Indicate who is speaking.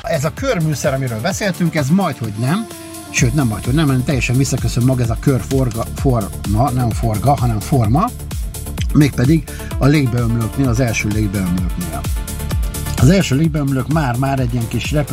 Speaker 1: ez a körműszer, amiről beszéltünk, ez majdhogy nem, sőt nem majdhogy nem, hanem teljesen visszaköszön maga ez a körforma, nem forga, hanem forma, mégpedig a légbeömlőknél, az első légbeömlőknél. Az első légbeömlők már egy ilyen kis